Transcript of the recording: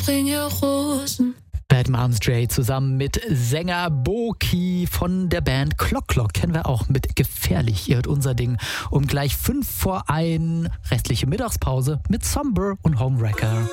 bringe Rosen. Bad Moms J zusammen mit Sänger Boki von der Band Clock Clock kennen wir auch mit Gefährlich. Ihr hört unser Ding um gleich 5 vor 1, restliche Mittagspause mit Somber und Homewrecker.